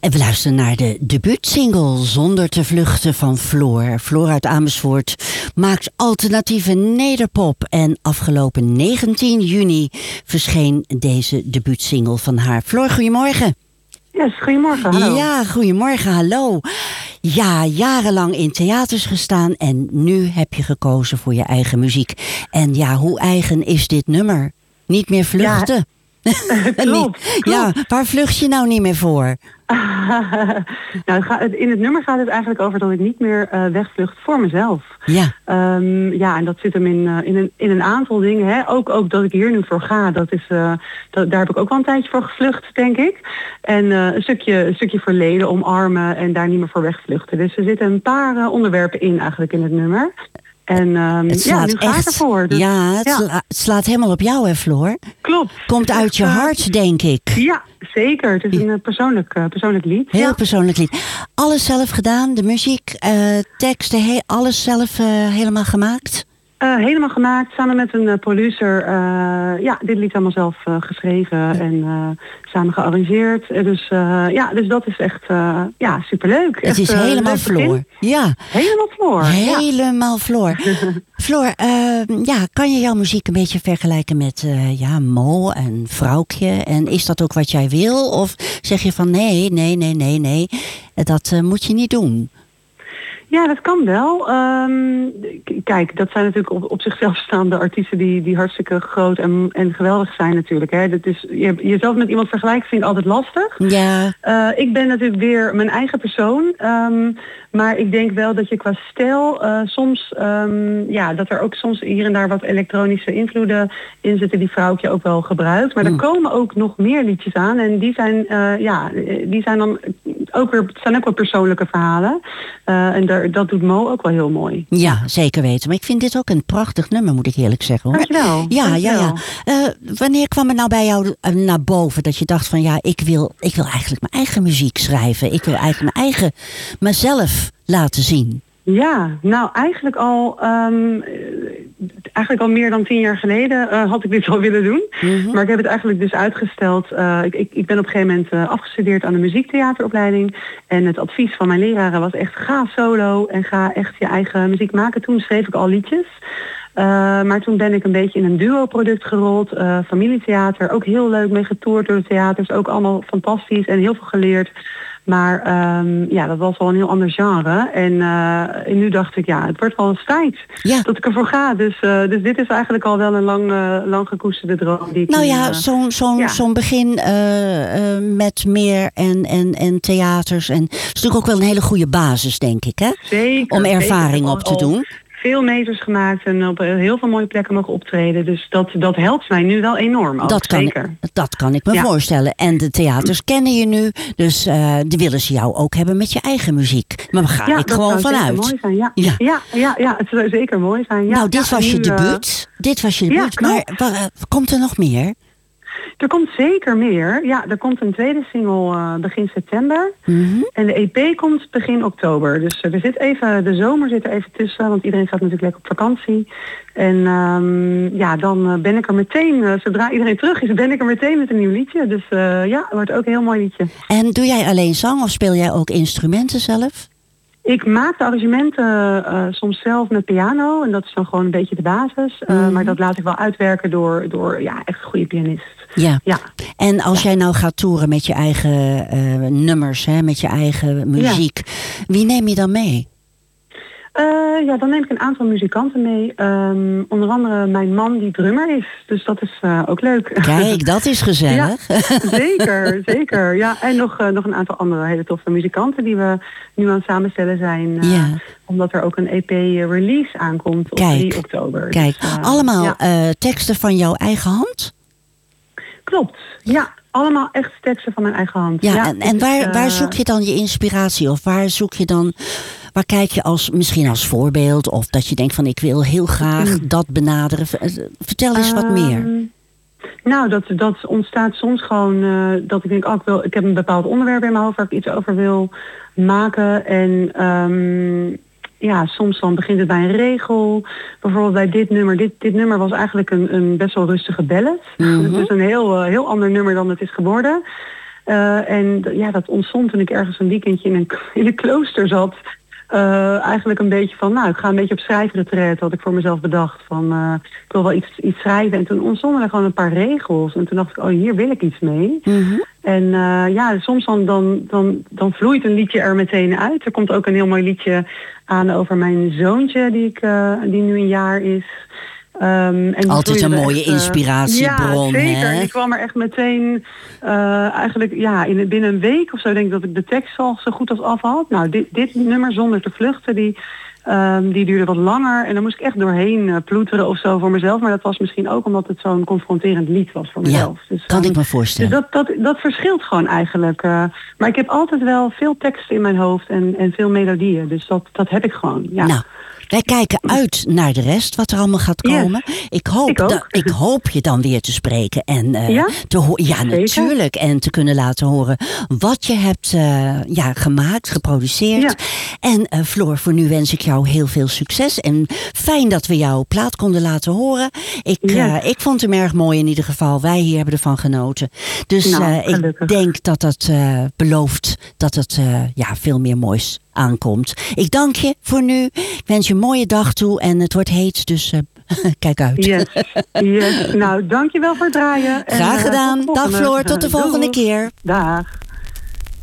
En we luisteren naar de debuutsingle Zonder te vluchten van Floor. Floor uit Amersfoort maakt alternatieve nederpop. En afgelopen 19 juni verscheen deze debuutsingle van haar. Floor, goedemorgen. Yes, goedemorgen, hallo. Ja, goedemorgen, hallo. Ja, jarenlang in theaters gestaan en nu heb je gekozen voor je eigen muziek. En ja, hoe eigen is dit nummer? Niet meer vluchten. Ja. Klopt. Ja, waar vlucht je nou niet meer voor? Nou, in het nummer gaat het eigenlijk over dat ik niet meer wegvlucht voor mezelf. Ja. Ja, en dat zit hem in een aantal dingen. Hè. Ook dat ik hier nu voor ga, daar heb ik ook wel een tijdje voor gevlucht, denk ik. En een stukje verleden omarmen en daar niet meer voor wegvluchten. Dus er zitten een paar onderwerpen in eigenlijk in het nummer. En nu ga ik ervoor. Dus, het slaat helemaal op jou, hè, Floor? Klopt. Komt uit je hart, denk ik. Ja, zeker. Het is een persoonlijk lied. Heel persoonlijk lied. Alles zelf gedaan, de muziek, teksten, alles zelf helemaal gemaakt? Helemaal gemaakt, samen met een producer. Dit lied allemaal zelf geschreven en samen gearrangeerd. Dus dat is echt superleuk. Het is helemaal Floor. Ja. Helemaal Floor. Helemaal Floor. Floor, kan je jouw muziek een beetje vergelijken met Mo en Vrouwtje? En is dat ook wat jij wil? Of zeg je van nee, dat moet je niet doen? Ja, dat kan wel. Kijk, dat zijn natuurlijk op zichzelf staande artiesten die hartstikke groot en geweldig zijn natuurlijk. Hè. Dat is, jezelf met iemand vergelijken vind ik altijd lastig. Ja. Ik ben natuurlijk weer mijn eigen persoon. Maar ik denk wel dat je qua stijl soms, dat er ook soms hier en daar wat elektronische invloeden in zitten die Vrouwtje ook wel gebruikt. Maar er komen ook nog meer liedjes aan en die zijn dan ook weer, het zijn ook wel persoonlijke verhalen. En dat doet Mo ook wel heel mooi. Ja, zeker weten. Maar ik vind dit ook een prachtig nummer, moet ik eerlijk zeggen, hoor. Dankjewel. Ja. Wanneer kwam het nou bij jou naar boven dat je dacht van ik wil eigenlijk mijn eigen muziek schrijven. Ik wil eigenlijk mezelf laten zien. Ja, nou eigenlijk al meer dan 10 jaar geleden had ik dit al willen doen. Mm-hmm. Maar ik heb het eigenlijk dus uitgesteld. Ik ben op een gegeven moment afgestudeerd aan de muziektheateropleiding. En het advies van mijn leraren was echt ga solo en ga echt je eigen muziek maken. Toen schreef ik al liedjes. Maar toen ben ik een beetje in een duo-product gerold. Familietheater, ook heel leuk mee getoerd door de theaters. Ook allemaal fantastisch en heel veel geleerd. Maar dat was wel een heel ander genre. En nu dacht ik, het wordt wel eens tijd dat ik ervoor ga. Dus dit is eigenlijk al wel een lang gekoesterde droom. Zo'n begin met meer en theaters. En het is natuurlijk ook wel een hele goede basis, denk ik, hè? Zeker. Om ervaring op te doen. Veel meters gemaakt en op heel veel mooie plekken mogen optreden. Dus dat helpt mij nu wel enorm. Dat kan ik me voorstellen. En de theaters kennen je nu. Dus die willen ze jou ook hebben met je eigen muziek. Maar daar ga ik gewoon vanuit. Mooi zijn, het zou zeker mooi zijn. Ja. Nou, dit was je debuut. Dit was je debuut. Maar komt er nog meer? Er komt zeker meer. Ja, er komt een tweede single begin september. Mm-hmm. En de EP komt begin oktober. Dus de zomer zit er even tussen. Want iedereen gaat natuurlijk lekker op vakantie. En dan ben ik er meteen, zodra iedereen terug is, ben ik er meteen met een nieuw liedje. Dus het wordt ook een heel mooi liedje. En doe jij alleen zang of speel jij ook instrumenten zelf? Ik maak de arrangementen soms zelf met piano. En dat is dan gewoon een beetje de basis. Maar dat laat ik wel uitwerken door echt een goede pianist. Ja. En als jij nou gaat toeren met je eigen nummers, met je eigen muziek. Wie neem je dan mee? Dan neem ik een aantal muzikanten mee. Onder andere mijn man die drummer is. Dus dat is ook leuk. Kijk, dat is gezellig. Ja, zeker. Ja, en nog een aantal andere hele toffe muzikanten die we nu aan het samenstellen zijn. Omdat er ook een EP-release aankomt op 3 oktober. Kijk, dus, allemaal teksten van jouw eigen hand? Klopt, ja. Allemaal echt teksten van mijn eigen hand. Ja, en waar zoek je dan je inspiratie? Of waar zoek je dan... Waar kijk je misschien als voorbeeld? Of dat je denkt van ik wil heel graag dat benaderen. Vertel eens wat meer. Nou, dat ontstaat soms gewoon dat ik denk, ik heb een bepaald onderwerp in mijn hoofd waar ik iets over wil maken. En soms dan begint het bij een regel. Bijvoorbeeld bij dit nummer. Dit nummer was eigenlijk een best wel rustige ballad. Mm-hmm. Het is een heel ander nummer dan het is geworden. En ja, dat ontstond toen ik ergens een weekendje in een klooster zat. Eigenlijk een beetje van, nou, ik ga een beetje op schrijfretreat, had ik voor mezelf bedacht. Van, ik wil wel iets schrijven. En toen ontstonden er gewoon een paar regels. En toen dacht ik, hier wil ik iets mee. Mm-hmm. En ja, soms dan vloeit een liedje er meteen uit. Er komt ook een heel mooi liedje aan over mijn zoontje, die nu een jaar is. En altijd een mooie inspiratiebron. Ja, zeker. Hè? Die kwam er echt meteen, eigenlijk binnen een week of zo, denk ik dat ik de tekst al zo goed als af had. Nou, dit nummer, Zonder te vluchten, die duurde wat langer. En dan moest ik echt doorheen ploeteren of zo voor mezelf. Maar dat was misschien ook omdat het zo'n confronterend lied was voor mezelf. Ja, dus, kan ik me voorstellen. Dus dat verschilt gewoon eigenlijk. Maar ik heb altijd wel veel teksten in mijn hoofd en veel melodieën. Dus dat heb ik gewoon, ja. Nou. Wij kijken uit naar de rest, wat er allemaal gaat komen. Yes. Ik hoop je dan weer te spreken. En ja? Ja, natuurlijk. En te kunnen laten horen wat je hebt gemaakt, geproduceerd. Ja. En Floor, voor nu wens ik jou heel veel succes. En fijn dat we jouw plaat konden laten horen. Ik vond hem erg mooi in ieder geval. Wij hier hebben ervan genoten. Dus ik denk dat dat belooft dat het veel meer moois aankomt. Ik dank je voor nu. Ik wens je een mooie dag toe en het wordt heet, dus kijk uit. Yes. Nou, dank je wel voor het draaien. Graag gedaan. Dag Floor, tot de volgende keer. Dag.